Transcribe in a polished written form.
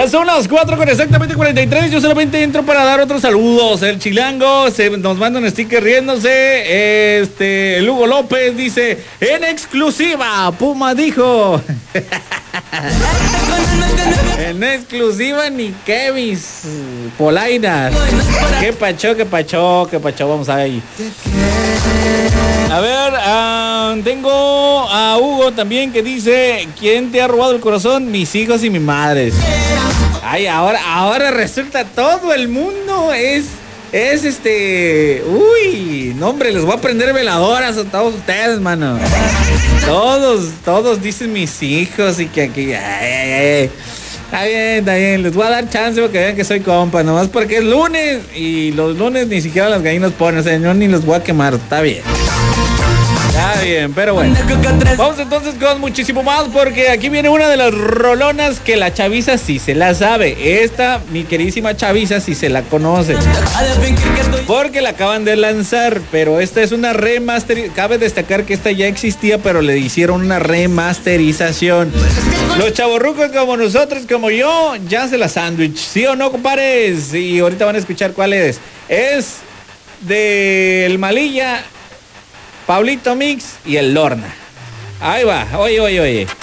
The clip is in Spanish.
Ya son las 4 con exactamente 43. Yo solamente entro para dar otros saludos. El Chilango nos manda un sticker riéndose. El Hugo López dice: en exclusiva, Puma dijo. En exclusiva ni Kevis Polainas. Qué pacho. Vamos ahí. A ver, tengo a Hugo también que dice: ¿quién te ha robado el corazón? Mis hijos y mi madre. Ay, ahora resulta todo el mundo es uy, no hombre, les voy a prender veladoras a todos ustedes, mano. Todos dicen mis hijos y que aquí. Ay. Está bien, les voy a dar chance para que vean que soy compa, nomás porque es lunes y los lunes ni siquiera las gallinas ponen, o sea, yo ni los voy a quemar, está bien. Está bien, pero bueno. Vamos entonces con muchísimo más porque aquí viene una de las rolonas que la chaviza sí se la sabe. Esta, mi queridísima chaviza, sí se la conoce. Porque la acaban de lanzar, pero esta es una remasterización. Cabe destacar que esta ya existía, pero le hicieron una remasterización. Los chavorrucos como nosotros, como yo, ya se la sándwich. ¿Sí o no, compadres? Y ahorita van a escuchar cuál es. Es del Malilla, Pablito Mix y el Lorna. Ahí va, oye.